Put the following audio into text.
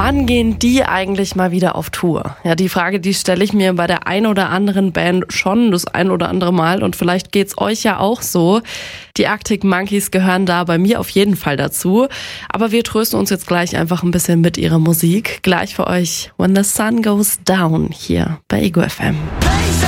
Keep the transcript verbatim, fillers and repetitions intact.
Wann gehen die eigentlich mal wieder auf Tour? Ja, die Frage, die stelle ich mir bei der ein oder anderen Band schon das ein oder andere Mal und vielleicht geht's euch ja auch so. Die Arctic Monkeys gehören da bei mir auf jeden Fall dazu. Aber wir trösten uns jetzt gleich einfach ein bisschen mit ihrer Musik. Gleich für euch When the Sun Goes Down hier bei Ego F M.